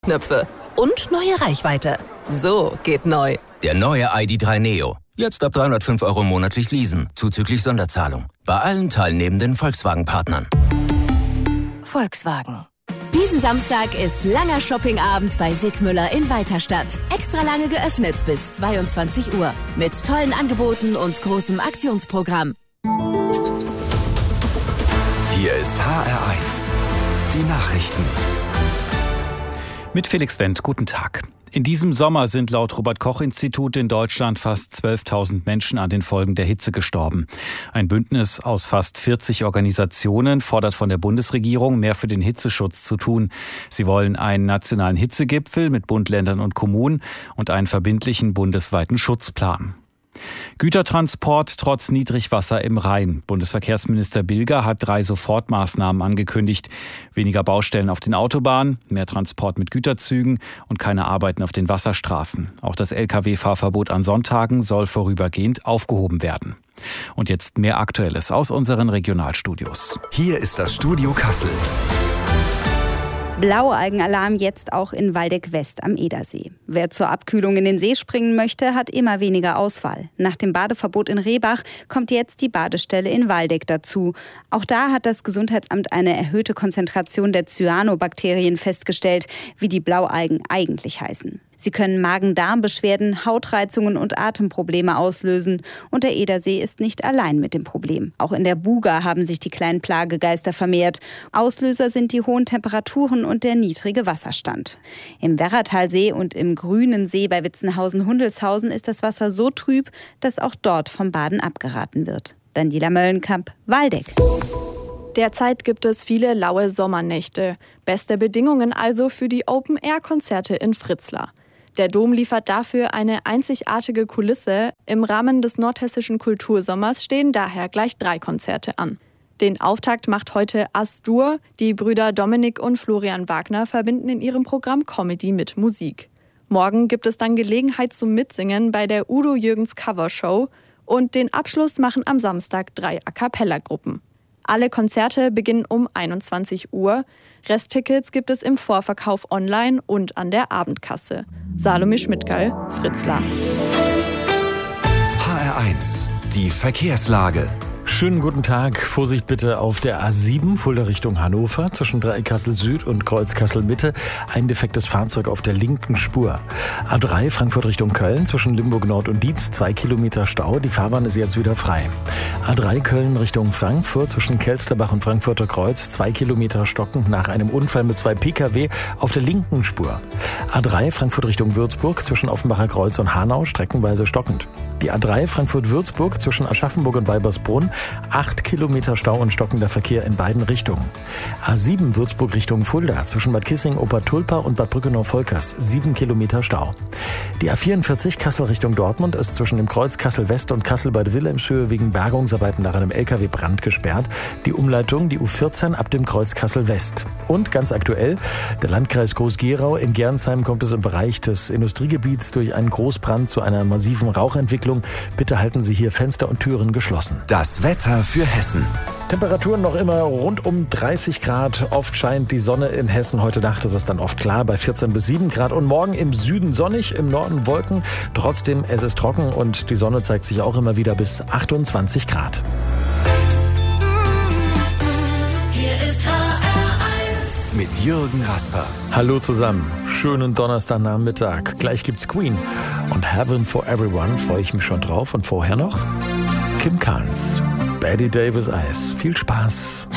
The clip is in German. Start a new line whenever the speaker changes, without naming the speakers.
Knöpfe und neue Reichweite. So geht neu.
Der neue ID.3 Neo. Jetzt ab 305 € monatlich leasen, zuzüglich Sonderzahlung. Bei allen teilnehmenden Volkswagen-Partnern.
Volkswagen. Diesen Samstag ist langer Shoppingabend bei Sigmüller in Weiterstadt. Extra lange geöffnet bis 22 Uhr. Mit tollen Angeboten und großem Aktionsprogramm.
Hier ist HR1. Die Nachrichten.
Mit Felix Wendt, guten Tag. In diesem Sommer sind laut Robert-Koch-Institut in Deutschland fast 12.000 Menschen an den Folgen der Hitze gestorben. Ein Bündnis aus fast 40 Organisationen fordert von der Bundesregierung, mehr für den Hitzeschutz zu tun. Sie wollen einen nationalen Hitzegipfel mit Bund, Ländern und Kommunen und einen verbindlichen bundesweiten Schutzplan. Gütertransport trotz Niedrigwasser im Rhein. Bundesverkehrsminister Bilger hat 3 Sofortmaßnahmen angekündigt. Weniger Baustellen auf den Autobahnen, mehr Transport mit Güterzügen und keine Arbeiten auf den Wasserstraßen. Auch das Lkw-Fahrverbot an Sonntagen soll vorübergehend aufgehoben werden. Und jetzt mehr Aktuelles aus unseren Regionalstudios.
Hier ist das Studio Kassel.
Blaualgenalarm jetzt auch in Waldeck-West am Edersee. Wer zur Abkühlung in den See springen möchte, hat immer weniger Auswahl. Nach dem Badeverbot in Rehbach kommt jetzt die Badestelle in Waldeck dazu. Auch da hat das Gesundheitsamt eine erhöhte Konzentration der Cyanobakterien festgestellt, wie die Blaualgen eigentlich heißen. Sie können Magen-Darm-Beschwerden, Hautreizungen und Atemprobleme auslösen. Und der Edersee ist nicht allein mit dem Problem. Auch in der Buga haben sich die kleinen Plagegeister vermehrt. Auslöser sind die hohen Temperaturen und der niedrige Wasserstand. Im Werratalsee und im Grünen See bei Witzenhausen-Hundelshausen ist das Wasser so trüb, dass auch dort vom Baden abgeraten wird. Daniela Möllenkamp, Waldeck.
Derzeit gibt es viele laue Sommernächte. Beste Bedingungen also für die Open-Air-Konzerte in Fritzlar. Der Dom liefert dafür eine einzigartige Kulisse. Im Rahmen des nordhessischen Kultursommers stehen daher gleich 3 Konzerte an. Den Auftakt macht heute As-Dur. Die Brüder Dominik und Florian Wagner verbinden in ihrem Programm Comedy mit Musik. Morgen gibt es dann Gelegenheit zum Mitsingen bei der Udo Jürgens Covershow. Und den Abschluss machen am Samstag 3 A-Cappella-Gruppen. Alle Konzerte beginnen um 21 Uhr. Resttickets gibt es im Vorverkauf online und an der Abendkasse. Salome Schmidtgall, Fritzlar.
HR1, die Verkehrslage.
Schönen guten Tag. Vorsicht bitte auf der A7, Fulda Richtung Hannover, zwischen Dreieikassel Süd und Kreuz Kassel Mitte. Ein defektes Fahrzeug auf der linken Spur. A3 Frankfurt Richtung Köln, zwischen Limburg Nord und Dietz, 2 Kilometer Stau. Die Fahrbahn ist jetzt wieder frei. A3 Köln Richtung Frankfurt, zwischen Kelsterbach und Frankfurter Kreuz, 2 Kilometer stockend nach einem Unfall mit 2 Pkw auf der linken Spur. A3 Frankfurt Richtung Würzburg, zwischen Offenbacher Kreuz und Hanau, streckenweise stockend. Die A3 Frankfurt-Würzburg zwischen Aschaffenburg und Weibersbrunn, 8 Kilometer Stau und stockender Verkehr in beiden Richtungen. A7 Würzburg Richtung Fulda zwischen Bad Kissing, Obertulpa und Bad Brückenau-Volkers, 7 Kilometer Stau. Die A44 Kassel Richtung Dortmund ist zwischen dem Kreuz Kassel West und Kassel Bad Wilhelmshöhe wegen Bergungsarbeiten nach einem LKW-Brand gesperrt. Die Umleitung, die U14 ab dem Kreuz Kassel West. Und ganz aktuell, der Landkreis Groß-Gerau. In Gernsheim kommt es im Bereich des Industriegebiets durch einen Großbrand zu einer massiven Rauchentwicklung. Bitte halten Sie hier Fenster und Türen geschlossen.
Das Wetter für Hessen.
Temperaturen noch immer rund um 30 Grad. Oft scheint die Sonne in Hessen. Heute Nacht ist es dann oft klar bei 14 bis 7 Grad. Und morgen im Süden sonnig, im Norden Wolken. Trotzdem, es ist trocken und die Sonne zeigt sich auch immer wieder bis 28 Grad.
Hier ist HR1 mit Jürgen Rasper.
Hallo zusammen. Schönen Donnerstagnachmittag. Gleich gibt's Queen. Und Heaven for Everyone freue ich mich schon drauf. Und vorher noch Kim Carnes, Betty Davis Eyes. Viel Spaß.